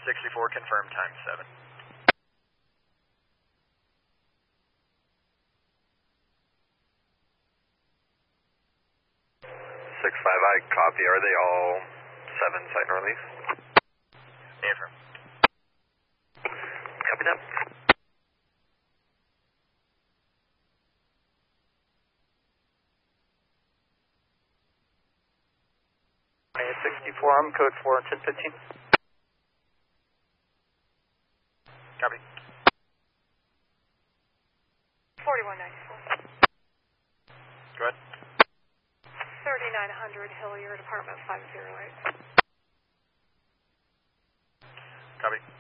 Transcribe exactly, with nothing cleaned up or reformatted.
sixty-four, confirmed, time seven. six five, I copy. Are they all seven site northeast? Affirm. Copy that. sixty-four, I'm code four, ten fifteen. Copy. forty-one ninety-four. Go ahead. thirty-nine hundred Hilliard, apartment five oh eight. Copy.